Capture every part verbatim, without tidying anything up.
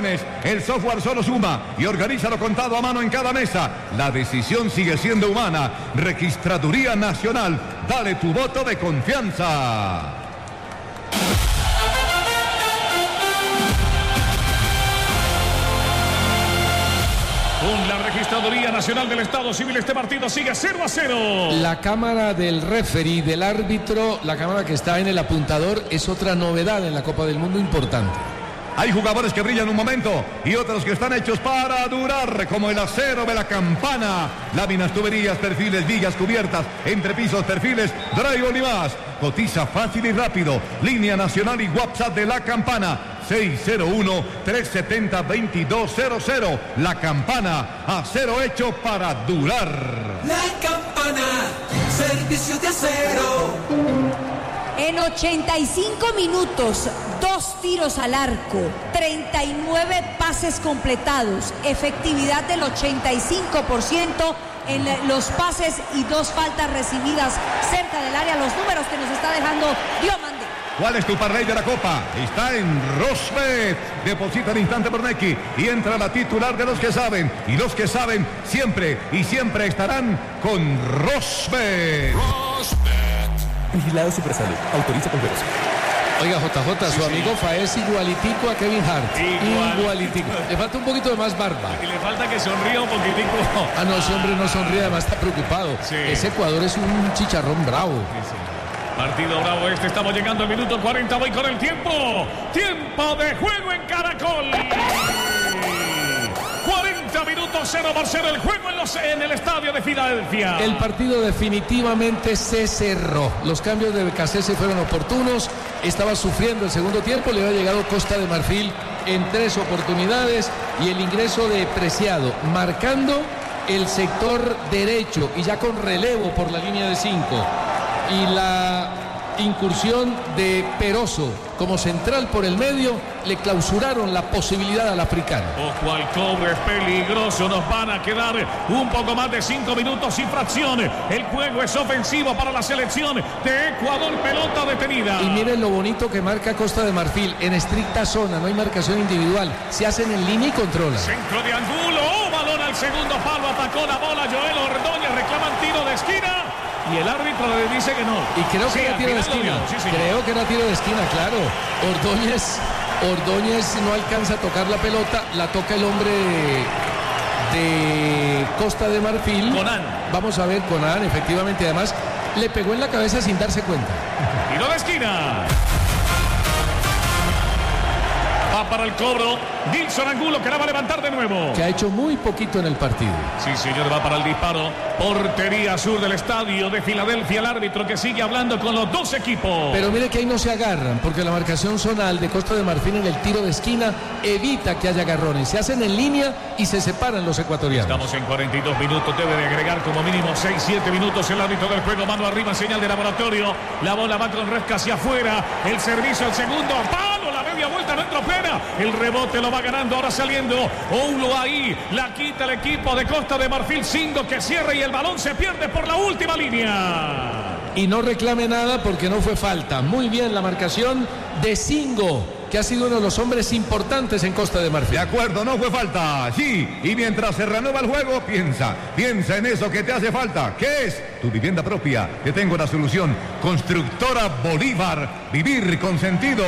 decisiones. El software solo suma y organiza lo contado a mano en cada mesa. La decisión sigue siendo humana. Registraduría Nacional. Dale tu voto de confianza. Con la Registraduría Nacional del Estado Civil, este partido sigue cero a cero. La cámara del referee, del árbitro, la cámara que está en el apuntador, es otra novedad en la Copa del Mundo importante. Hay jugadores que brillan un momento y otros que están hechos para durar, como el acero de la campana. Láminas, tuberías, perfiles, vigas, cubiertas, entrepisos, perfiles, drywall y más. Cotiza fácil y rápido. Línea nacional y WhatsApp de la campana. seis cero uno, tres siete cero, dos dos cero cero. La Campana, acero hecho para durar. La Campana, servicio de acero. En ochenta y cinco minutos, dos tiros al arco, treinta y nueve pases completados, efectividad del ochenta y cinco por ciento en los pases y dos faltas recibidas cerca del área. Los números que nos está dejando Diomande. ¿Cuál es tu parlay de la Copa? Está en Rosbet. Deposita al instante por Nequi y entra la titular de los que saben. Y los que saben siempre y siempre estarán con Rosbet. Rosbet. Vigilado Supersalud. Autoriza con velocidad. Oiga, J J, su sí, amigo sí. Faes igualitico a Kevin Hart. Igual. Igualitico. Le falta un poquito de más barba. Y le falta que sonría un poquitico. Ah, no, ese hombre no sonríe, además está preocupado. Sí. Ese Ecuador es un chicharrón bravo. Sí, sí. Partido bravo este, estamos llegando al minuto cuarenta, voy con el tiempo. Tiempo de juego en Caracol. cuarenta minutos, cero por cero el juego en, los, en el estadio de Filadelfia. El partido definitivamente se cerró. Los cambios de Becasese fueron oportunos. Estaba sufriendo el segundo tiempo. Le había llegado Costa de Marfil en tres oportunidades. Y el ingreso de Preciado, marcando el sector derecho y ya con relevo por la línea de cinco. Y la incursión de Peroso como central por el medio le clausuraron la posibilidad al africano. Ojo al cobre, es peligroso. Nos van a quedar un poco más de cinco minutos y fracción. El juego es ofensivo para la selección de Ecuador. Pelota detenida. Y miren lo bonito que marca Costa de Marfil. En estricta zona, no hay marcación individual. Se hacen en línea y controlan. Centro de Angulo. Oh, balón al segundo palo. Atacó la bola Joel Ordóñez. Reclaman tiro de esquina. Y el árbitro le dice que no. Y creo que sí, era tiro de esquina. Sí, creo que era tiro de esquina, claro. Ordóñez, Ordóñez no alcanza a tocar la pelota, la toca el hombre de Costa de Marfil. Conan. Vamos a ver, Conan, efectivamente, además le pegó en la cabeza sin darse cuenta. Tiro de esquina. Va para el cobro. Gilson Angulo que la va a levantar de nuevo. Que ha hecho muy poquito en el partido. Sí, señor, va para el disparo. Portería sur del estadio de Filadelfia. El árbitro que sigue hablando con los dos equipos. Pero mire que ahí no se agarran, porque la marcación zonal de Costa de Marfil en el tiro de esquina evita que haya agarrones. Se hacen en línea y se separan los ecuatorianos. Estamos en cuarenta y dos minutos. Debe de agregar como mínimo seis siete minutos el árbitro del juego. Mano arriba, señal de laboratorio. La bola va con Resca hacia afuera. El servicio al segundo palo. La media vuelta no entró plena. El rebote lo va ganando ahora saliendo. Oulo ahí. La quita el equipo de Costa de Marfil. Singo que cierra y el balón se pierde por la última línea. Y no reclame nada porque no fue falta. Muy bien la marcación de Singo, que ha sido uno de los hombres importantes en Costa de Marfil. De acuerdo, no fue falta. Sí, y mientras se renueva el juego, piensa, piensa en eso que te hace falta. ¿Qué es? Tu vivienda propia. Que tengo la solución. Constructora Bolívar. Vivir con sentido.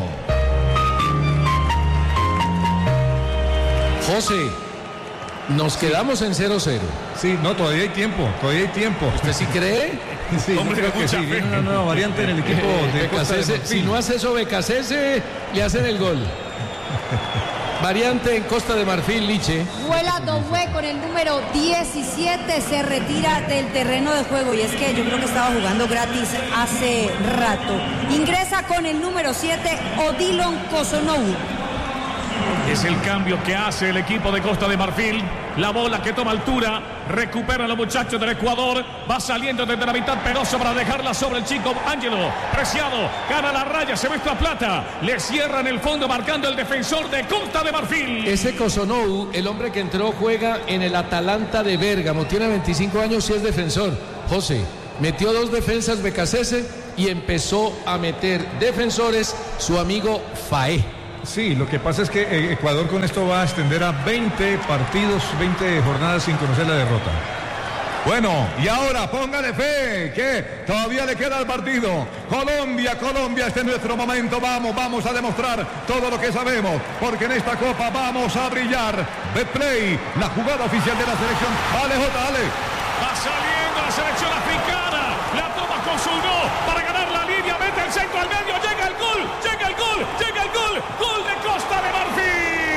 José, nos quedamos en cero cero. Sí, no, todavía hay tiempo, todavía hay tiempo. ¿Usted sí cree? Sí, Hombre, yo creo que mucha sí. fe. Viene una nueva variante en el equipo de Costa de Becasese, Marfil. si no hace eso Becasese, le hacen el gol. Variante en Costa de Marfil, Liche. Vuela Doué con el número diecisiete, se retira del terreno de juego y es que yo creo que estaba jugando gratis hace rato. Ingresa con el número siete, Odilon Cosonou. Es el cambio que hace el equipo de Costa de Marfil. La bola que toma altura. Recuperan los muchachos del Ecuador. Va saliendo desde la mitad Peroso para dejarla sobre el chico Ángelo. Preciado. Gana la raya. Se muestra plata. Le cierran el fondo marcando el defensor de Costa de Marfil. Ese Cosonou, el hombre que entró, juega en el Atalanta de Bérgamo. Tiene veinticinco años y es defensor. José, metió dos defensas Becasese y empezó a meter defensores su amigo Faé. Sí, lo que pasa es que eh, Ecuador con esto va a extender a veinte partidos, veinte jornadas sin conocer la derrota. Bueno, y ahora póngale fe, que todavía le queda el partido. Colombia, Colombia, este es nuestro momento. Vamos, vamos a demostrar todo lo que sabemos, porque en esta Copa vamos a brillar. Betplay, la jugada oficial de la selección. Dale, Jota, dale. Va saliendo la selección africana.